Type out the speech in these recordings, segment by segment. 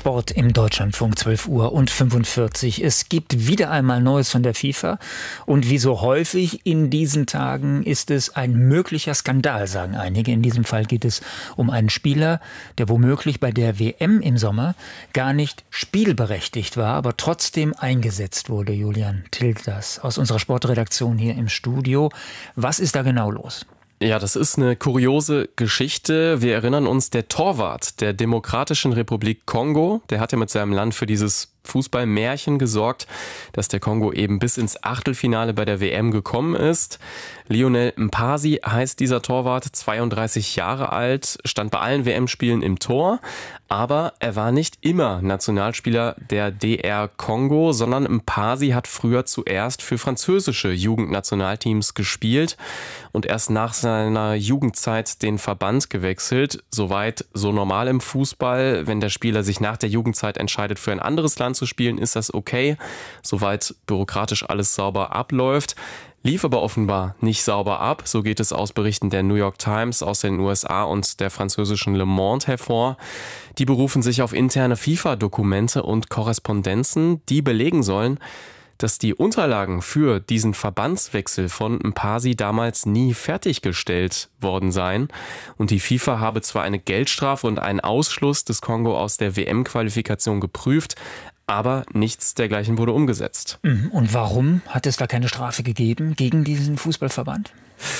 Sport im Deutschlandfunk, 12:45 Uhr. Es gibt wieder einmal Neues von der FIFA. Und wie so häufig in diesen Tagen ist es ein möglicher Skandal, sagen einige. In diesem Fall geht es um einen Spieler, der womöglich bei der WM im Sommer gar nicht spielberechtigt war, aber trotzdem eingesetzt wurde. Julian Tildas aus unserer Sportredaktion hier im Studio. Was ist da genau los? Ja, das ist eine kuriose Geschichte. Wir erinnern uns, der Torwart der Demokratischen Republik Kongo, der hat ja mit seinem Land für dieses Fußballmärchen gesorgt, dass der Kongo eben bis ins Achtelfinale bei der WM gekommen ist. Lionel Mpasi heißt dieser Torwart, 32 Jahre alt, stand bei allen WM-Spielen im Tor, aber er war nicht immer Nationalspieler der DR Kongo, sondern Mpasi hat früher zuerst für französische Jugendnationalteams gespielt und erst nach seiner Jugendzeit den Verband gewechselt. Soweit so normal im Fußball. Wenn der Spieler sich nach der Jugendzeit entscheidet, für ein anderes Land zu spielen, ist das okay, soweit bürokratisch alles sauber abläuft. Lief aber offenbar nicht sauber ab. So geht es aus Berichten der New York Times aus den USA und der französischen Le Monde hervor. Die berufen sich auf interne FIFA-Dokumente und Korrespondenzen, die belegen sollen, dass die Unterlagen für diesen Verbandswechsel von Mpasi damals nie fertiggestellt worden seien. Und die FIFA habe zwar eine Geldstrafe und einen Ausschluss des Kongo aus der WM-Qualifikation geprüft, aber nichts dergleichen wurde umgesetzt. Und warum hat es da keine Strafe gegeben gegen diesen Fußballverband?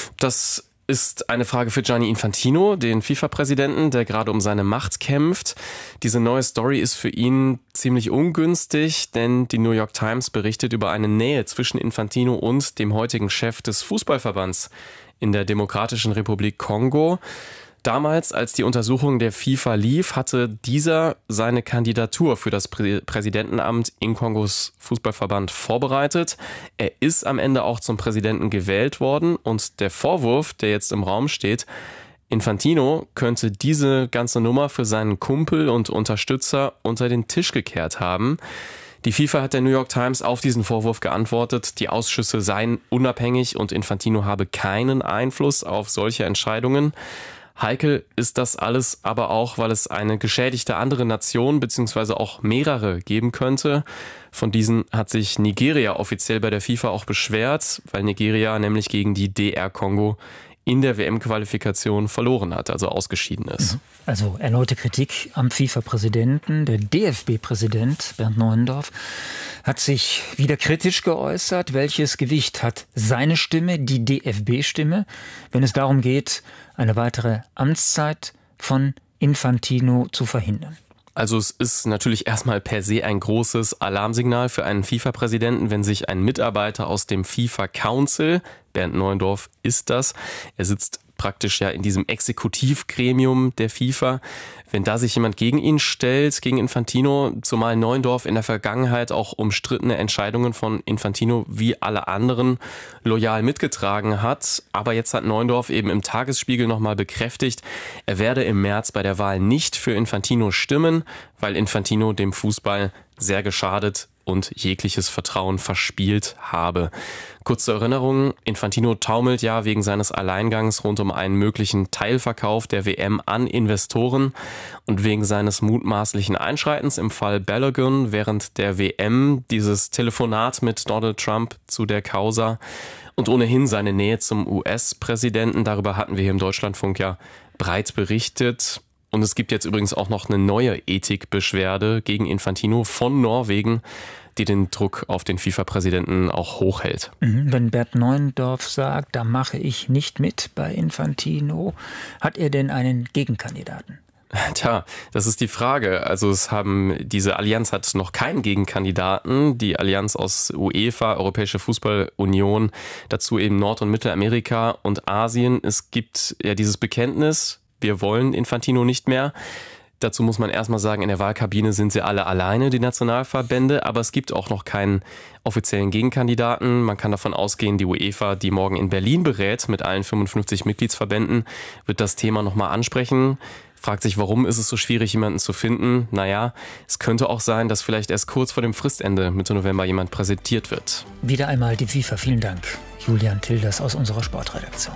Das ist eine Frage für Gianni Infantino, den FIFA-Präsidenten, der gerade um seine Macht kämpft. Diese neue Story ist für ihn ziemlich ungünstig, denn die New York Times berichtet über eine Nähe zwischen Infantino und dem heutigen Chef des Fußballverbands in der Demokratischen Republik Kongo. Damals, als die Untersuchung der FIFA lief, hatte dieser seine Kandidatur für das Präsidentenamt in Kongos Fußballverband vorbereitet. Er ist am Ende auch zum Präsidenten gewählt worden und der Vorwurf, der jetzt im Raum steht, Infantino könnte diese ganze Nummer für seinen Kumpel und Unterstützer unter den Tisch gekehrt haben. Die FIFA hat der New York Times auf diesen Vorwurf geantwortet, die Ausschüsse seien unabhängig und Infantino habe keinen Einfluss auf solche Entscheidungen. Heikel ist das alles aber auch, weil es eine geschädigte andere Nation bzw. auch mehrere geben könnte. Von diesen hat sich Nigeria offiziell bei der FIFA auch beschwert, weil Nigeria nämlich gegen die DR Kongo in der WM-Qualifikation verloren hat, also ausgeschieden ist. Also erneute Kritik am FIFA-Präsidenten. Der DFB-Präsident Bernd Neuendorf hat sich wieder kritisch geäußert. Welches Gewicht hat seine Stimme, die DFB-Stimme, wenn es darum geht, eine weitere Amtszeit von Infantino zu verhindern? Also es ist natürlich erstmal per se ein großes Alarmsignal für einen FIFA-Präsidenten, wenn sich ein Mitarbeiter aus dem FIFA-Council, Bernd Neuendorf ist das, er sitzt praktisch ja in diesem Exekutivgremium der FIFA, wenn da sich jemand gegen ihn stellt, gegen Infantino, zumal Neuendorf in der Vergangenheit auch umstrittene Entscheidungen von Infantino wie alle anderen loyal mitgetragen hat. Aber jetzt hat Neuendorf eben im Tagesspiegel nochmal bekräftigt, er werde im März bei der Wahl nicht für Infantino stimmen, weil Infantino dem Fußball sehr geschadet und jegliches Vertrauen verspielt habe. Kurz zur Erinnerung, Infantino taumelt ja wegen seines Alleingangs rund um einen möglichen Teilverkauf der WM an Investoren und wegen seines mutmaßlichen Einschreitens im Fall Balogun während der WM, dieses Telefonat mit Donald Trump zu der Causa und ohnehin seine Nähe zum US-Präsidenten. Darüber hatten wir hier im Deutschlandfunk ja breit berichtet. Und es gibt jetzt übrigens auch noch eine neue Ethikbeschwerde gegen Infantino von Norwegen, die den Druck auf den FIFA-Präsidenten auch hochhält. Wenn Bernd Neuendorf sagt, da mache ich nicht mit bei Infantino, hat er denn einen Gegenkandidaten? Tja, das ist die Frage. Also diese Allianz hat noch keinen Gegenkandidaten. Die Allianz aus UEFA, Europäische Fußballunion, dazu eben Nord- und Mittelamerika und Asien. Es gibt ja dieses Bekenntnis, wir wollen Infantino nicht mehr. Dazu muss man erstmal sagen, in der Wahlkabine sind sie alle alleine, die Nationalverbände, aber es gibt auch noch keinen offiziellen Gegenkandidaten. Man kann davon ausgehen, die UEFA, die morgen in Berlin berät mit allen 55 Mitgliedsverbänden, wird das Thema nochmal ansprechen. Fragt sich, warum ist es so schwierig, jemanden zu finden? Naja, es könnte auch sein, dass vielleicht erst kurz vor dem Fristende Mitte November jemand präsentiert wird. Wieder einmal die FIFA. Vielen Dank, Julian Tildas aus unserer Sportredaktion.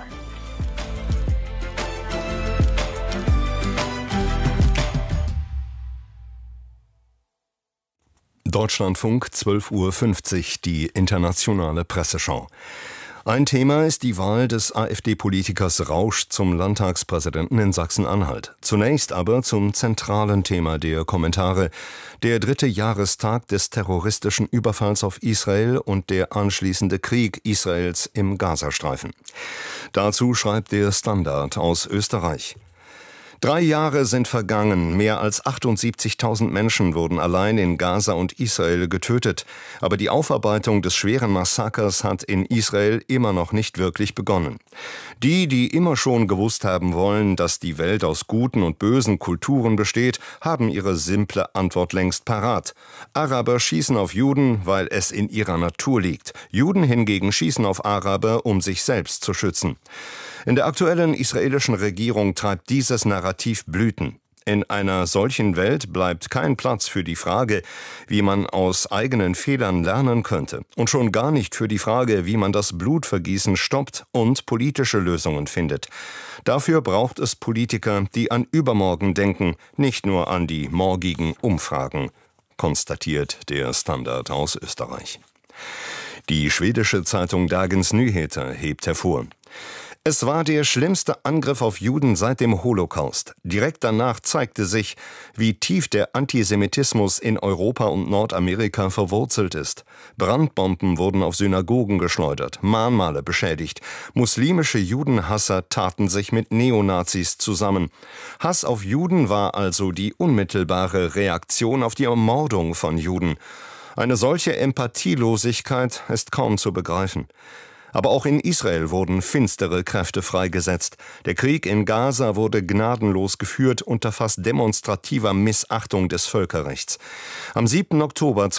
Deutschlandfunk 12:50 Uhr, die internationale Presseschau. Ein Thema ist die Wahl des AfD-Politikers Rausch zum Landtagspräsidenten in Sachsen-Anhalt. Zunächst aber zum zentralen Thema der Kommentare: der 3. Jahrestag des terroristischen Überfalls auf Israel und der anschließende Krieg Israels im Gazastreifen. Dazu schreibt der Standard aus Österreich: 3 Jahre sind vergangen, mehr als 78.000 Menschen wurden allein in Gaza und Israel getötet. Aber die Aufarbeitung des schweren Massakers hat in Israel immer noch nicht wirklich begonnen. Die immer schon gewusst haben wollen, dass die Welt aus guten und bösen Kulturen besteht, haben ihre simple Antwort längst parat. Araber schießen auf Juden, weil es in ihrer Natur liegt. Juden hingegen schießen auf Araber, um sich selbst zu schützen. In der aktuellen israelischen Regierung treibt dieses Narrativ Blüten. In einer solchen Welt bleibt kein Platz für die Frage, wie man aus eigenen Fehlern lernen könnte. Und schon gar nicht für die Frage, wie man das Blutvergießen stoppt und politische Lösungen findet. Dafür braucht es Politiker, die an übermorgen denken, nicht nur an die morgigen Umfragen, konstatiert der Standard aus Österreich. Die schwedische Zeitung Dagens Nyheter hebt hervor: Es war der schlimmste Angriff auf Juden seit dem Holocaust. Direkt danach zeigte sich, wie tief der Antisemitismus in Europa und Nordamerika verwurzelt ist. Brandbomben wurden auf Synagogen geschleudert, Mahnmale beschädigt. Muslimische Judenhasser taten sich mit Neonazis zusammen. Hass auf Juden war also die unmittelbare Reaktion auf die Ermordung von Juden. Eine solche Empathielosigkeit ist kaum zu begreifen. Aber auch in Israel wurden finstere Kräfte freigesetzt. Der Krieg in Gaza wurde gnadenlos geführt unter fast demonstrativer Missachtung des Völkerrechts. Am 7. Oktober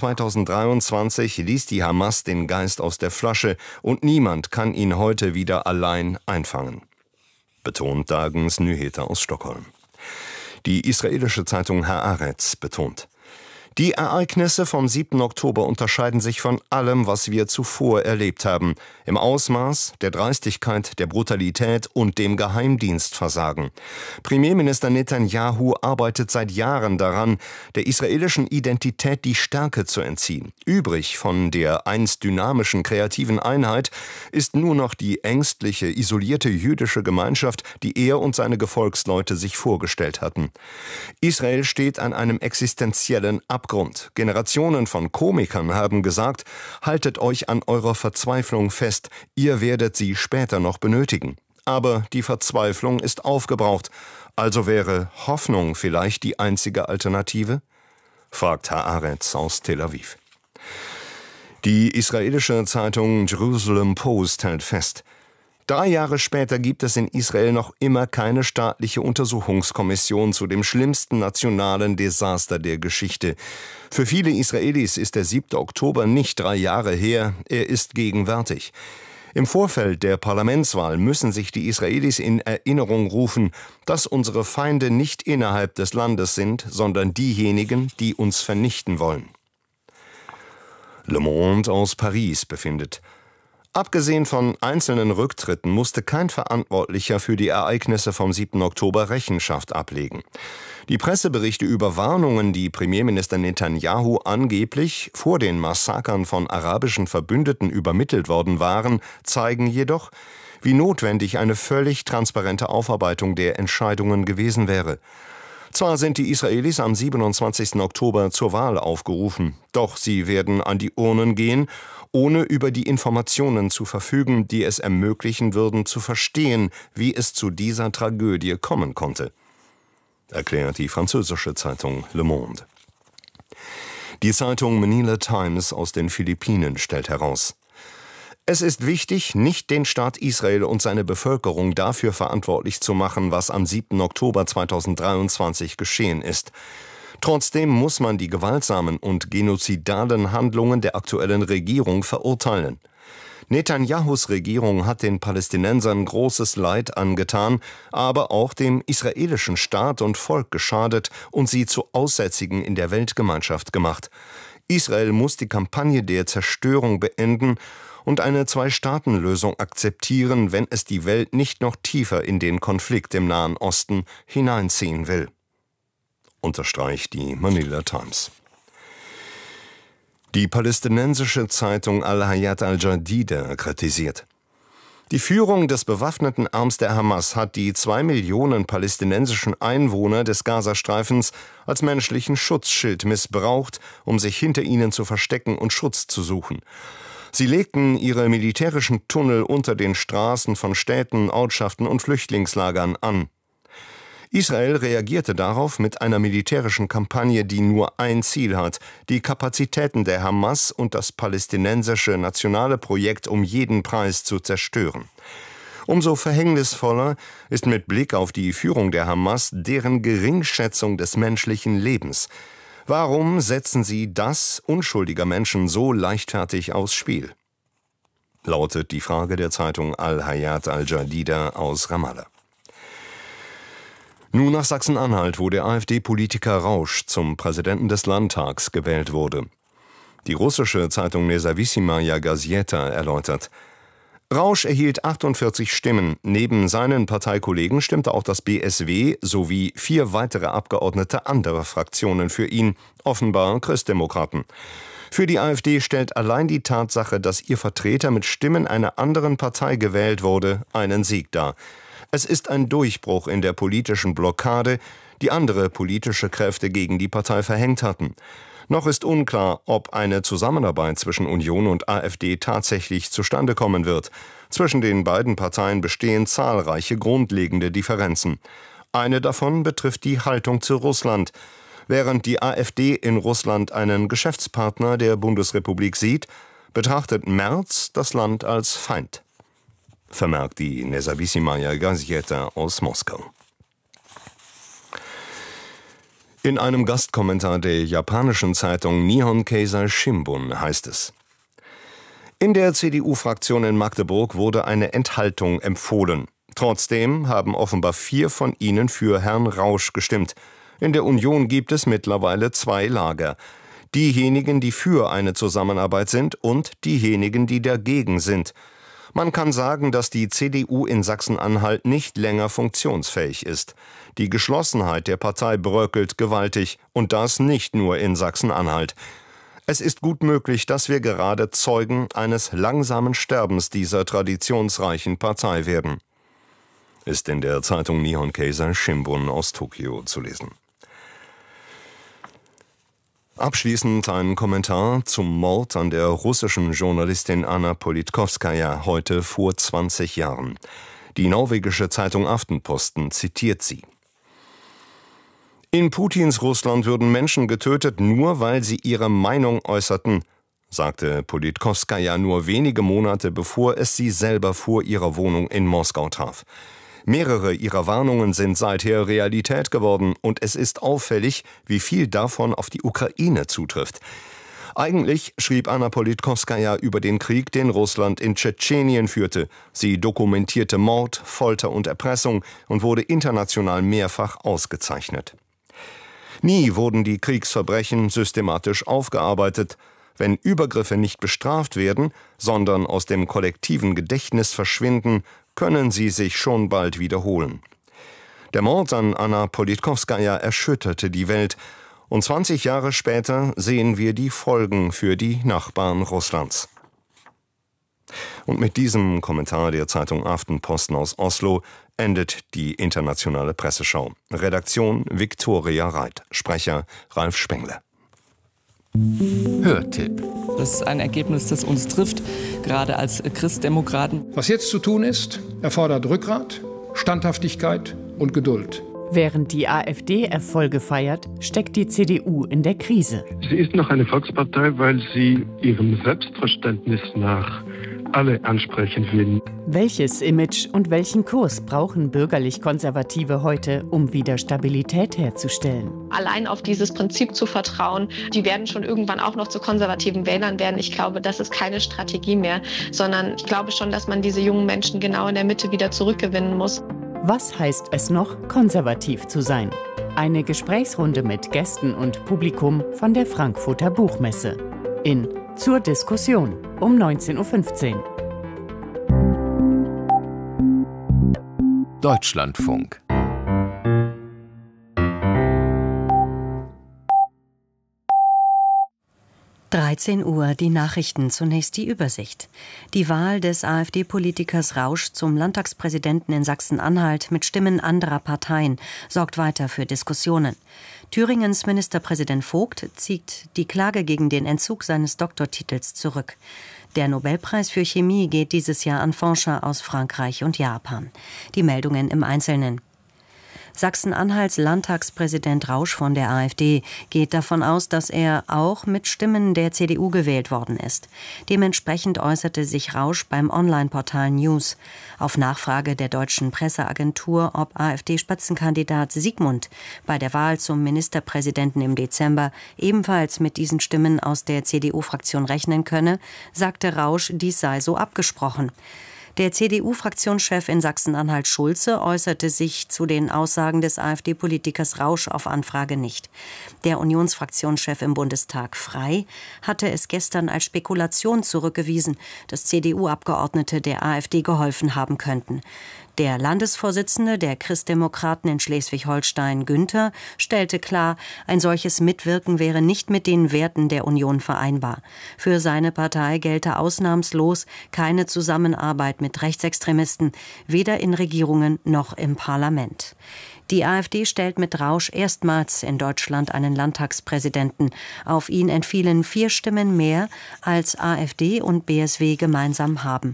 2023 ließ die Hamas den Geist aus der Flasche und niemand kann ihn heute wieder allein einfangen, betont Dagens Nyheter aus Stockholm. Die israelische Zeitung Haaretz betont: Die Ereignisse vom 7. Oktober unterscheiden sich von allem, was wir zuvor erlebt haben, im Ausmaß, der Dreistigkeit, der Brutalität und dem Geheimdienstversagen. Premierminister Netanyahu arbeitet seit Jahren daran, der israelischen Identität die Stärke zu entziehen. Übrig von der einst dynamischen, kreativen Einheit ist nur noch die ängstliche, isolierte jüdische Gemeinschaft, die er und seine Gefolgsleute sich vorgestellt hatten. Israel steht an einem existenziellen Abgrund. Generationen von Komikern haben gesagt: Haltet euch an eurer Verzweiflung fest, ihr werdet sie später noch benötigen. Aber die Verzweiflung ist aufgebraucht. Also wäre Hoffnung vielleicht die einzige Alternative? Fragt Haaretz aus Tel Aviv. Die israelische Zeitung Jerusalem Post hält fest: 3 Jahre später gibt es in Israel noch immer keine staatliche Untersuchungskommission zu dem schlimmsten nationalen Desaster der Geschichte. Für viele Israelis ist der 7. Oktober nicht 3 Jahre her, er ist gegenwärtig. Im Vorfeld der Parlamentswahl müssen sich die Israelis in Erinnerung rufen, dass unsere Feinde nicht innerhalb des Landes sind, sondern diejenigen, die uns vernichten wollen. Le Monde aus Paris befindet: Abgesehen von einzelnen Rücktritten musste kein Verantwortlicher für die Ereignisse vom 7. Oktober Rechenschaft ablegen. Die Presseberichte über Warnungen, die Premierminister Netanyahu angeblich vor den Massakern von arabischen Verbündeten übermittelt worden waren, zeigen jedoch, wie notwendig eine völlig transparente Aufarbeitung der Entscheidungen gewesen wäre. Zwar sind die Israelis am 27. Oktober zur Wahl aufgerufen, doch sie werden an die Urnen gehen, ohne über die Informationen zu verfügen, die es ermöglichen würden, zu verstehen, wie es zu dieser Tragödie kommen konnte, erklärt die französische Zeitung Le Monde. Die Zeitung Manila Times aus den Philippinen stellt heraus: Es ist wichtig, nicht den Staat Israel und seine Bevölkerung dafür verantwortlich zu machen, was am 7. Oktober 2023 geschehen ist. Trotzdem muss man die gewaltsamen und genozidalen Handlungen der aktuellen Regierung verurteilen. Netanyahus Regierung hat den Palästinensern großes Leid angetan, aber auch dem israelischen Staat und Volk geschadet und sie zu Aussätzigen in der Weltgemeinschaft gemacht. Israel muss die Kampagne der Zerstörung beenden und eine Zwei-Staaten-Lösung akzeptieren, wenn es die Welt nicht noch tiefer in den Konflikt im Nahen Osten hineinziehen will, unterstreicht die Manila Times. Die palästinensische Zeitung Al-Hayat al-Jadida kritisiert: Die Führung des bewaffneten Arms der Hamas hat die 2 Millionen palästinensischen Einwohner des Gazastreifens als menschlichen Schutzschild missbraucht, um sich hinter ihnen zu verstecken und Schutz zu suchen. Sie legten ihre militärischen Tunnel unter den Straßen von Städten, Ortschaften und Flüchtlingslagern an. Israel reagierte darauf mit einer militärischen Kampagne, die nur ein Ziel hat: die Kapazitäten der Hamas und das palästinensische nationale Projekt um jeden Preis zu zerstören. Umso verhängnisvoller ist mit Blick auf die Führung der Hamas deren Geringschätzung des menschlichen Lebens. Warum setzen sie das unschuldiger Menschen so leichtfertig aufs Spiel? Lautet die Frage der Zeitung Al-Hayat al-Jadida aus Ramallah. Nun nach Sachsen-Anhalt, wo der AfD-Politiker Rausch zum Präsidenten des Landtags gewählt wurde. Die russische Zeitung Nezawissimaya Gazeta erläutert: Rausch erhielt 48 Stimmen. Neben seinen Parteikollegen stimmte auch das BSW sowie 4 weitere Abgeordnete anderer Fraktionen für ihn, offenbar Christdemokraten. Für die AfD stellt allein die Tatsache, dass ihr Vertreter mit Stimmen einer anderen Partei gewählt wurde, einen Sieg dar. Es ist ein Durchbruch in der politischen Blockade, die andere politische Kräfte gegen die Partei verhängt hatten. Noch ist unklar, ob eine Zusammenarbeit zwischen Union und AfD tatsächlich zustande kommen wird. Zwischen den beiden Parteien bestehen zahlreiche grundlegende Differenzen. Eine davon betrifft die Haltung zu Russland. Während die AfD in Russland einen Geschäftspartner der Bundesrepublik sieht, betrachtet Merz das Land als Feind. Vermerkt die Nezawissimaya Gazeta aus Moskau. In einem Gastkommentar der japanischen Zeitung Nihon Keizai Shimbun heißt es: In der CDU-Fraktion in Magdeburg wurde eine Enthaltung empfohlen. Trotzdem haben offenbar 4 von ihnen für Herrn Rausch gestimmt. In der Union gibt es mittlerweile 2 Lager: diejenigen, die für eine Zusammenarbeit sind, und diejenigen, die dagegen sind. Man kann sagen, dass die CDU in Sachsen-Anhalt nicht länger funktionsfähig ist. Die Geschlossenheit der Partei bröckelt gewaltig, und das nicht nur in Sachsen-Anhalt. Es ist gut möglich, dass wir gerade Zeugen eines langsamen Sterbens dieser traditionsreichen Partei werden. Ist in der Zeitung Nihon Keizai Shimbun aus Tokio zu lesen. Abschließend ein Kommentar zum Mord an der russischen Journalistin Anna Politkovskaja heute vor 20 Jahren. Die norwegische Zeitung Aftenposten zitiert sie: In Putins Russland würden Menschen getötet, nur weil sie ihre Meinung äußerten, sagte Politkovskaja nur wenige Monate bevor es sie selber vor ihrer Wohnung in Moskau traf. Mehrere ihrer Warnungen sind seither Realität geworden, und es ist auffällig, wie viel davon auf die Ukraine zutrifft. Eigentlich schrieb Anna Politkovskaja über den Krieg, den Russland in Tschetschenien führte. Sie dokumentierte Mord, Folter und Erpressung und wurde international mehrfach ausgezeichnet. Nie wurden die Kriegsverbrechen systematisch aufgearbeitet. Wenn Übergriffe nicht bestraft werden, sondern aus dem kollektiven Gedächtnis verschwinden, können sie sich schon bald wiederholen. Der Mord an Anna Politkovskaja erschütterte die Welt, und 20 Jahre später sehen wir die Folgen für die Nachbarn Russlands. Und mit diesem Kommentar der Zeitung Aftenposten aus Oslo endet die internationale Presseschau. Redaktion Viktoria Reit, Sprecher Ralf Spengler. Hörtipp. Das ist ein Ergebnis, das uns trifft, gerade als Christdemokraten. Was jetzt zu tun ist, erfordert Rückgrat, Standhaftigkeit und Geduld. Während die AfD Erfolge feiert, steckt die CDU in der Krise. Sie ist noch eine Volkspartei, weil sie ihrem Selbstverständnis nach alle ansprechen will. Welches Image und welchen Kurs brauchen Bürgerlich-Konservative heute, um wieder Stabilität herzustellen? Allein auf dieses Prinzip zu vertrauen, die werden schon irgendwann auch noch zu konservativen Wählern werden. Ich glaube, das ist keine Strategie mehr, sondern ich glaube schon, dass man diese jungen Menschen genau in der Mitte wieder zurückgewinnen muss. Was heißt es noch, konservativ zu sein? Eine Gesprächsrunde mit Gästen und Publikum von der Frankfurter Buchmesse. In Zur Diskussion um 19.15 Uhr. Deutschlandfunk. 13 Uhr, die Nachrichten, zunächst die Übersicht. Die Wahl des AfD-Politikers Rausch zum Landtagspräsidenten in Sachsen-Anhalt mit Stimmen anderer Parteien sorgt weiter für Diskussionen. Thüringens Ministerpräsident Vogt zieht die Klage gegen den Entzug seines Doktortitels zurück. Der Nobelpreis für Chemie geht dieses Jahr an Forscher aus Frankreich und Japan. Die Meldungen im Einzelnen. Sachsen-Anhalts Landtagspräsident Rausch von der AfD geht davon aus, dass er auch mit Stimmen der CDU gewählt worden ist. Dementsprechend äußerte sich Rausch beim Online-Portal News. Auf Nachfrage der deutschen Presseagentur, ob AfD-Spitzenkandidat Siegmund bei der Wahl zum Ministerpräsidenten im Dezember ebenfalls mit diesen Stimmen aus der CDU-Fraktion rechnen könne, sagte Rausch, dies sei so abgesprochen. Der CDU-Fraktionschef in Sachsen-Anhalt Schulze äußerte sich zu den Aussagen des AfD-Politikers Rausch auf Anfrage nicht. Der Unionsfraktionschef im Bundestag Frey hatte es gestern als Spekulation zurückgewiesen, dass CDU-Abgeordnete der AfD geholfen haben könnten. Der Landesvorsitzende der Christdemokraten in Schleswig-Holstein, Günther, stellte klar, ein solches Mitwirken wäre nicht mit den Werten der Union vereinbar. Für seine Partei gelte ausnahmslos keine Zusammenarbeit mit Rechtsextremisten, weder in Regierungen noch im Parlament. Die AfD stellt mit Rausch erstmals in Deutschland einen Landtagspräsidenten. Auf ihn entfielen 4 Stimmen mehr, als AfD und BSW gemeinsam haben.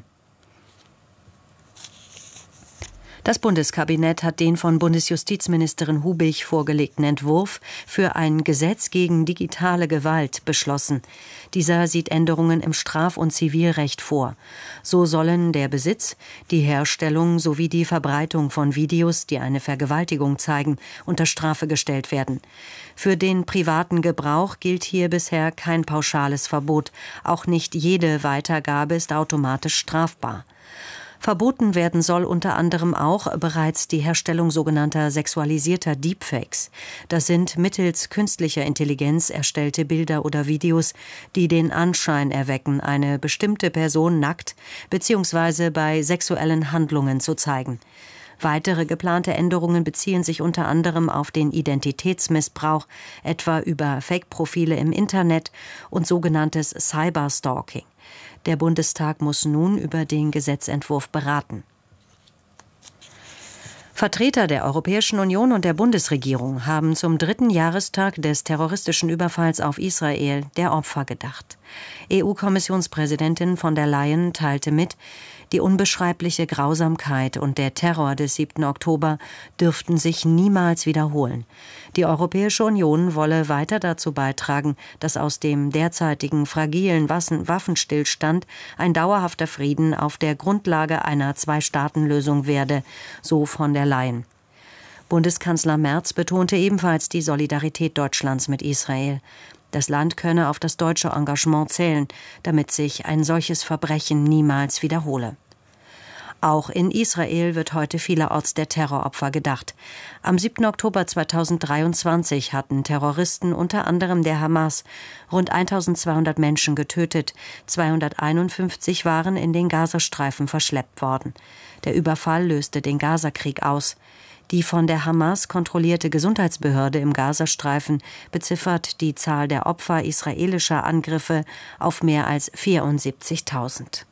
Das Bundeskabinett hat den von Bundesjustizministerin Hubig vorgelegten Entwurf für ein Gesetz gegen digitale Gewalt beschlossen. Dieser sieht Änderungen im Straf- und Zivilrecht vor. So sollen der Besitz, die Herstellung sowie die Verbreitung von Videos, die eine Vergewaltigung zeigen, unter Strafe gestellt werden. Für den privaten Gebrauch gilt hier bisher kein pauschales Verbot. Auch nicht jede Weitergabe ist automatisch strafbar. Verboten werden soll unter anderem auch bereits die Herstellung sogenannter sexualisierter Deepfakes. Das sind mittels künstlicher Intelligenz erstellte Bilder oder Videos, die den Anschein erwecken, eine bestimmte Person nackt bzw. bei sexuellen Handlungen zu zeigen. Weitere geplante Änderungen beziehen sich unter anderem auf den Identitätsmissbrauch, etwa über Fake-Profile im Internet und sogenanntes Cyberstalking. Der Bundestag muss nun über den Gesetzentwurf beraten. Vertreter der Europäischen Union und der Bundesregierung haben zum 3. Jahrestag des terroristischen Überfalls auf Israel der Opfer gedacht. EU-Kommissionspräsidentin von der Leyen teilte mit, die unbeschreibliche Grausamkeit und der Terror des 7. Oktober dürften sich niemals wiederholen. Die Europäische Union wolle weiter dazu beitragen, dass aus dem derzeitigen fragilen Waffenstillstand ein dauerhafter Frieden auf der Grundlage einer Zwei-Staaten-Lösung werde, so von der Leyen. Bundeskanzler Merz betonte ebenfalls die Solidarität Deutschlands mit Israel. Das Land könne auf das deutsche Engagement zählen, damit sich ein solches Verbrechen niemals wiederhole. Auch in Israel wird heute vielerorts der Terroropfer gedacht. Am 7. Oktober 2023 hatten Terroristen, unter anderem der Hamas, rund 1200 Menschen getötet. 251 waren in den Gazastreifen verschleppt worden. Der Überfall löste den Gazakrieg aus. Die von der Hamas kontrollierte Gesundheitsbehörde im Gazastreifen beziffert die Zahl der Opfer israelischer Angriffe auf mehr als 74.000.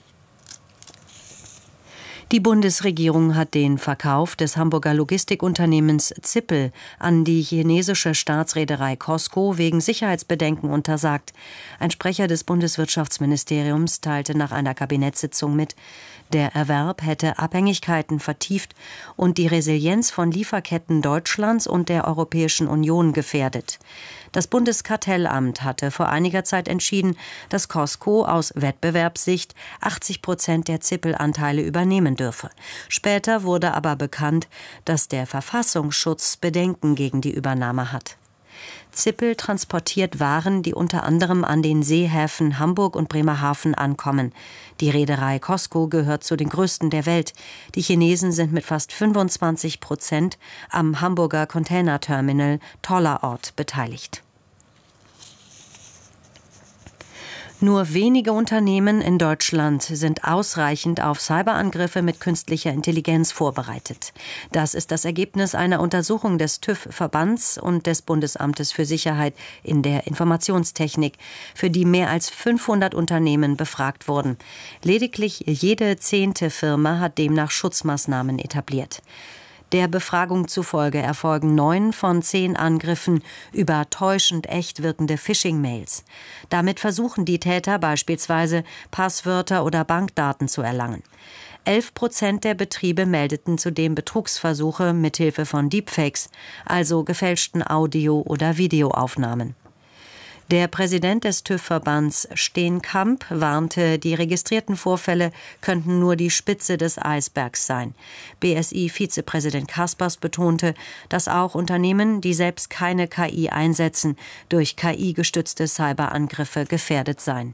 Die Bundesregierung hat den Verkauf des Hamburger Logistikunternehmens Zippel an die chinesische Staatsreederei COSCO wegen Sicherheitsbedenken untersagt. Ein Sprecher des Bundeswirtschaftsministeriums teilte nach einer Kabinettssitzung mit, der Erwerb hätte Abhängigkeiten vertieft und die Resilienz von Lieferketten Deutschlands und der Europäischen Union gefährdet. Das Bundeskartellamt hatte vor einiger Zeit entschieden, dass COSCO aus Wettbewerbssicht 80% der Zippel-Anteile übernehmen dürfe. Später wurde aber bekannt, dass der Verfassungsschutz Bedenken gegen die Übernahme hat. Zippel transportiert Waren, die unter anderem an den Seehäfen Hamburg und Bremerhaven ankommen. Die Reederei COSCO gehört zu den größten der Welt. Die Chinesen sind mit fast 25% am Hamburger Containerterminal Tollerort beteiligt. Nur wenige Unternehmen in Deutschland sind ausreichend auf Cyberangriffe mit künstlicher Intelligenz vorbereitet. Das ist das Ergebnis einer Untersuchung des TÜV-Verbands und des Bundesamtes für Sicherheit in der Informationstechnik, für die mehr als 500 Unternehmen befragt wurden. Lediglich jede 10. Firma hat demnach Schutzmaßnahmen etabliert. Der Befragung zufolge erfolgen 9 von 10 Angriffen über täuschend echt wirkende Phishing-Mails. Damit versuchen die Täter beispielsweise, Passwörter oder Bankdaten zu erlangen. 11% der Betriebe meldeten zudem Betrugsversuche mithilfe von Deepfakes, also gefälschten Audio- oder Videoaufnahmen. Der Präsident des TÜV-Verbands Steenkamp warnte, die registrierten Vorfälle könnten nur die Spitze des Eisbergs sein. BSI-Vizepräsident Kaspers betonte, dass auch Unternehmen, die selbst keine KI einsetzen, durch KI-gestützte Cyberangriffe gefährdet seien.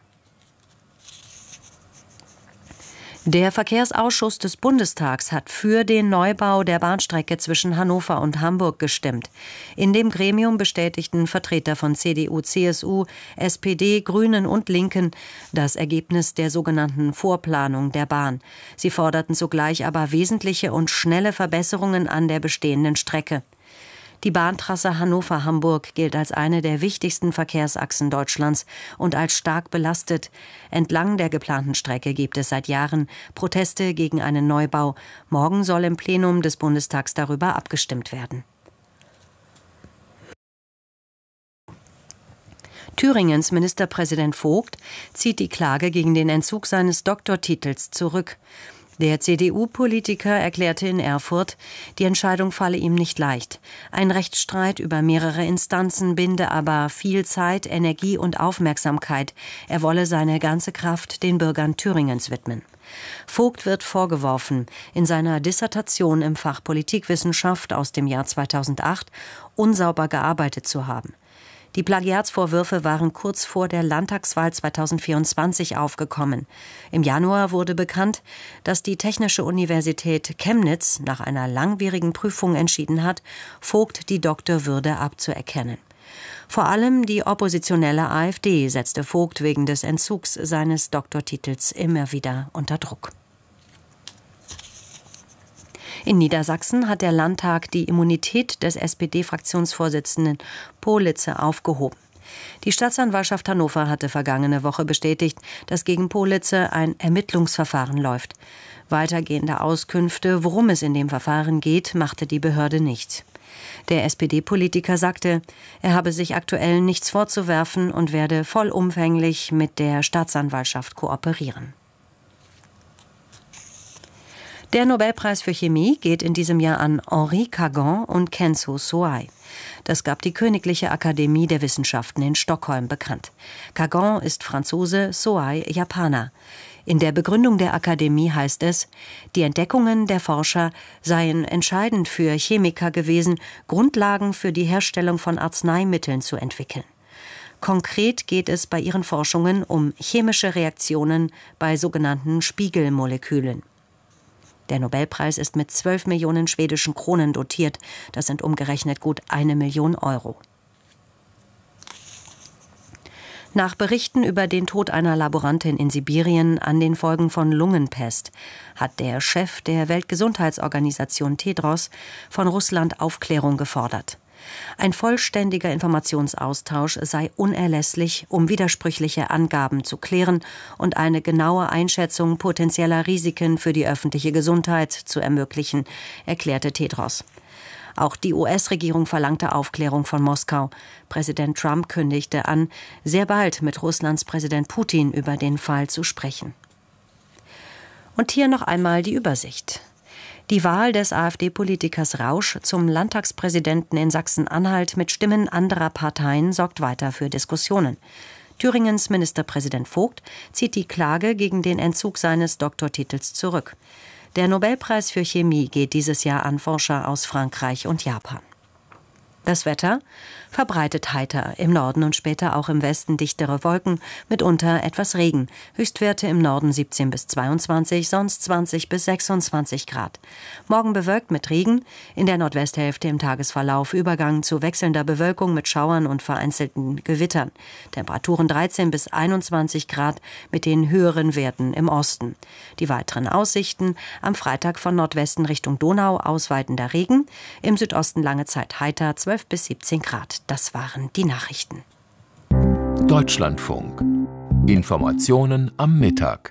Der Verkehrsausschuss des Bundestags hat für den Neubau der Bahnstrecke zwischen Hannover und Hamburg gestimmt. In dem Gremium bestätigten Vertreter von CDU, CSU, SPD, Grünen und Linken das Ergebnis der sogenannten Vorplanung der Bahn. Sie forderten zugleich aber wesentliche und schnelle Verbesserungen an der bestehenden Strecke. Die Bahntrasse Hannover-Hamburg gilt als eine der wichtigsten Verkehrsachsen Deutschlands und als stark belastet. Entlang der geplanten Strecke gibt es seit Jahren Proteste gegen einen Neubau. Morgen soll im Plenum des Bundestags darüber abgestimmt werden. Thüringens Ministerpräsident Vogt zieht die Klage gegen den Entzug seines Doktortitels zurück. Der CDU-Politiker erklärte in Erfurt, die Entscheidung falle ihm nicht leicht. Ein Rechtsstreit über mehrere Instanzen binde aber viel Zeit, Energie und Aufmerksamkeit. Er wolle seine ganze Kraft den Bürgern Thüringens widmen. Vogt wird vorgeworfen, in seiner Dissertation im Fach Politikwissenschaft aus dem Jahr 2008 unsauber gearbeitet zu haben. Die Plagiatsvorwürfe waren kurz vor der Landtagswahl 2024 aufgekommen. Im Januar wurde bekannt, dass die Technische Universität Chemnitz nach einer langwierigen Prüfung entschieden hat, Vogt die Doktorwürde abzuerkennen. Vor allem die oppositionelle AfD setzte Vogt wegen des Entzugs seines Doktortitels immer wieder unter Druck. In Niedersachsen hat der Landtag die Immunität des SPD-Fraktionsvorsitzenden Politzer aufgehoben. Die Staatsanwaltschaft Hannover hatte vergangene Woche bestätigt, dass gegen Politzer ein Ermittlungsverfahren läuft. Weitergehende Auskünfte, worum es in dem Verfahren geht, machte die Behörde nicht. Der SPD-Politiker sagte, er habe sich aktuell nichts vorzuwerfen und werde vollumfänglich mit der Staatsanwaltschaft kooperieren. Der Nobelpreis für Chemie geht in diesem Jahr an Henri Kagan und Kenzo Soai. Das gab die Königliche Akademie der Wissenschaften in Stockholm bekannt. Kagan ist Franzose, Soai Japaner. In der Begründung der Akademie heißt es, die Entdeckungen der Forscher seien entscheidend für Chemiker gewesen, Grundlagen für die Herstellung von Arzneimitteln zu entwickeln. Konkret geht es bei ihren Forschungen um chemische Reaktionen bei sogenannten Spiegelmolekülen. Der Nobelpreis ist mit 12 Millionen schwedischen Kronen dotiert. Das sind umgerechnet gut 1 Million Euro. Nach Berichten über den Tod einer Laborantin in Sibirien an den Folgen von Lungenpest hat der Chef der Weltgesundheitsorganisation Tedros von Russland Aufklärung gefordert. Ein vollständiger Informationsaustausch sei unerlässlich, um widersprüchliche Angaben zu klären und eine genaue Einschätzung potenzieller Risiken für die öffentliche Gesundheit zu ermöglichen, erklärte Tedros. Auch die US-Regierung verlangte Aufklärung von Moskau. Präsident Trump kündigte an, sehr bald mit Russlands Präsident Putin über den Fall zu sprechen. Und hier noch einmal die Übersicht. Die Wahl des AfD-Politikers Rausch zum Landtagspräsidenten in Sachsen-Anhalt mit Stimmen anderer Parteien sorgt weiter für Diskussionen. Thüringens Ministerpräsident Vogt zieht die Klage gegen den Entzug seines Doktortitels zurück. Der Nobelpreis für Chemie geht dieses Jahr an Forscher aus Frankreich und Japan. Das Wetter? Verbreitet heiter, im Norden und später auch im Westen dichtere Wolken, mitunter etwas Regen. Höchstwerte im Norden 17 bis 22, sonst 20 bis 26 Grad. Morgen bewölkt mit Regen, in der Nordwesthälfte im Tagesverlauf Übergang zu wechselnder Bewölkung mit Schauern und vereinzelten Gewittern. Temperaturen 13 bis 21 Grad mit den höheren Werten im Osten. Die weiteren Aussichten: am Freitag von Nordwesten Richtung Donau ausweitender Regen, im Südosten lange Zeit heiter 12 bis 17 Grad. Das waren die Nachrichten. Deutschlandfunk. Informationen am Mittag.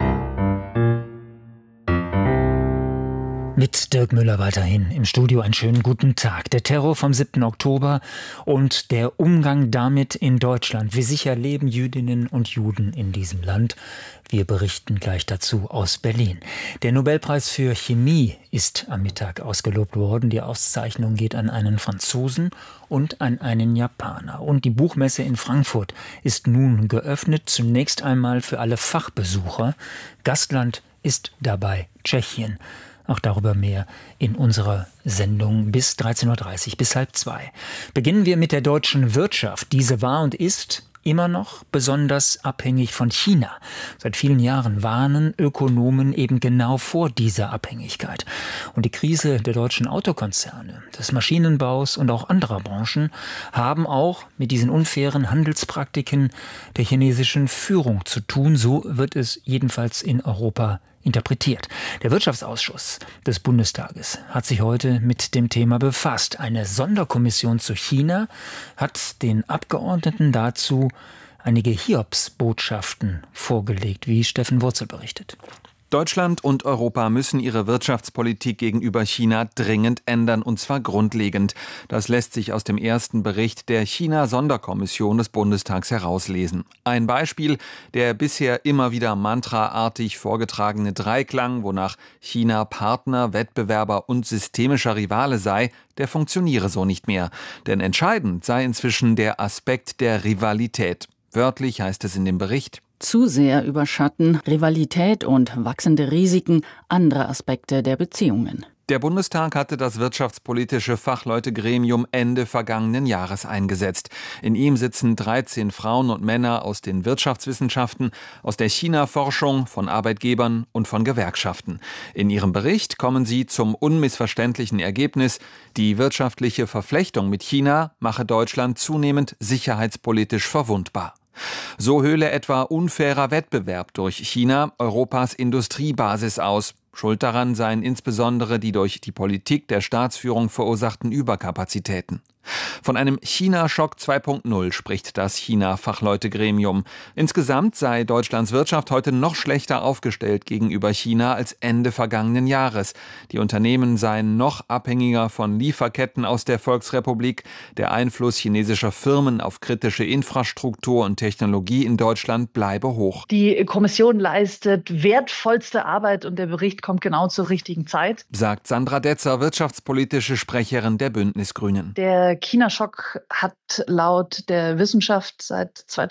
Mit Dirk Müller weiterhin im Studio. Einen schönen guten Tag. Der Terror vom 7. Oktober und der Umgang damit in Deutschland. Wie sicher leben Jüdinnen und Juden in diesem Land? Wir berichten gleich dazu aus Berlin. Der Nobelpreis für Chemie ist am Mittag ausgelobt worden. Die Auszeichnung geht an einen Franzosen und an einen Japaner. Und die Buchmesse in Frankfurt ist nun geöffnet. Zunächst einmal für alle Fachbesucher. Gastland ist dabei Tschechien. Auch darüber mehr in unserer Sendung bis 13.30 Uhr, bis 13:30. Beginnen wir mit der deutschen Wirtschaft. Diese war und ist immer noch besonders abhängig von China. Seit vielen Jahren warnen Ökonomen eben genau vor dieser Abhängigkeit. Und die Krise der deutschen Autokonzerne, des Maschinenbaus und auch anderer Branchen haben auch mit diesen unfairen Handelspraktiken der chinesischen Führung zu tun. So wird es jedenfalls in Europa interpretiert. Der Wirtschaftsausschuss des Bundestages hat sich heute mit dem Thema befasst. Eine Sonderkommission zu China hat den Abgeordneten dazu einige Hiobsbotschaften vorgelegt, wie Steffen Wurzel berichtet. Deutschland und Europa müssen ihre Wirtschaftspolitik gegenüber China dringend ändern, und zwar grundlegend. Das lässt sich aus dem ersten Bericht der China-Sonderkommission des Bundestags herauslesen. Ein Beispiel: der bisher immer wieder mantraartig vorgetragene Dreiklang, wonach China Partner, Wettbewerber und systemischer Rivale sei, der funktioniere so nicht mehr. Denn entscheidend sei inzwischen der Aspekt der Rivalität. Wörtlich heißt es in dem Bericht: Zu sehr überschatten Rivalität und wachsende Risiken andere Aspekte der Beziehungen. Der Bundestag hatte das wirtschaftspolitische Fachleutegremium Ende vergangenen Jahres eingesetzt. In ihm sitzen 13 Frauen und Männer aus den Wirtschaftswissenschaften, aus der China-Forschung, von Arbeitgebern und von Gewerkschaften. In ihrem Bericht kommen sie zum unmissverständlichen Ergebnis: die wirtschaftliche Verflechtung mit China mache Deutschland zunehmend sicherheitspolitisch verwundbar. So höhle etwa unfairer Wettbewerb durch China Europas Industriebasis aus. Schuld daran seien insbesondere die durch die Politik der Staatsführung verursachten Überkapazitäten. Von einem China-Schock 2.0 spricht das China-Fachleutegremium. Insgesamt sei Deutschlands Wirtschaft heute noch schlechter aufgestellt gegenüber China als Ende vergangenen Jahres. Die Unternehmen seien noch abhängiger von Lieferketten aus der Volksrepublik. Der Einfluss chinesischer Firmen auf kritische Infrastruktur und Technologie in Deutschland bleibe hoch. Die Kommission leistet wertvollste Arbeit und der Bericht kommt genau zur richtigen Zeit, sagt Sandra Detzer, wirtschaftspolitische Sprecherin der Bündnisgrünen. Der China-Schock hat laut der Wissenschaft seit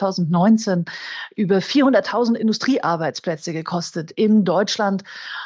2019 über 400.000 Industriearbeitsplätze gekostet in Deutschland.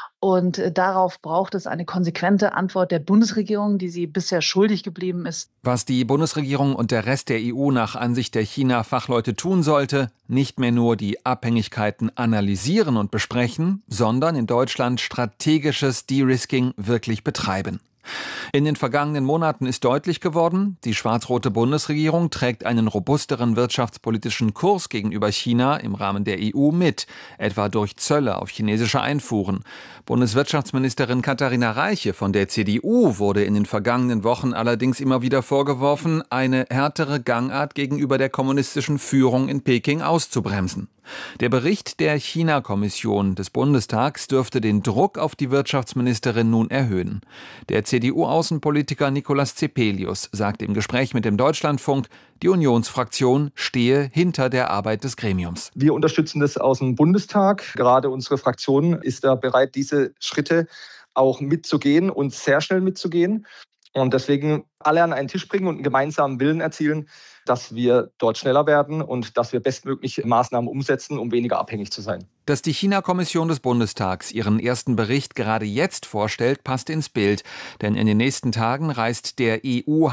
Und darauf braucht es eine konsequente Antwort der Bundesregierung, die sie bisher schuldig geblieben ist. Was die Bundesregierung und der Rest der EU nach Ansicht der China-Fachleute tun sollte: nicht mehr nur die Abhängigkeiten analysieren und besprechen, sondern in Deutschland strategisches De-Risking wirklich betreiben. In den vergangenen Monaten ist deutlich geworden, die schwarz-rote Bundesregierung trägt einen robusteren wirtschaftspolitischen Kurs gegenüber China im Rahmen der EU mit, etwa durch Zölle auf chinesische Einfuhren. Bundeswirtschaftsministerin Katharina Reiche von der CDU wurde in den vergangenen Wochen allerdings immer wieder vorgeworfen, eine härtere Gangart gegenüber der kommunistischen Führung in Peking auszubremsen. Der Bericht der China-Kommission des Bundestags dürfte den Druck auf die Wirtschaftsministerin nun erhöhen. Der CDU-Außenpolitiker Nicolas Zepelius sagt im Gespräch mit dem Deutschlandfunk, die Unionsfraktion stehe hinter der Arbeit des Gremiums. Wir unterstützen das aus dem Bundestag. Gerade unsere Fraktion ist da bereit, diese Schritte auch mitzugehen und sehr schnell mitzugehen. Und deswegen alle an einen Tisch bringen und einen gemeinsamen Willen erzielen, dass wir dort schneller werden und dass wir bestmögliche Maßnahmen umsetzen, um weniger abhängig zu sein. Dass die China-Kommission des Bundestags ihren ersten Bericht gerade jetzt vorstellt, passt ins Bild. Denn in den nächsten Tagen reist der EU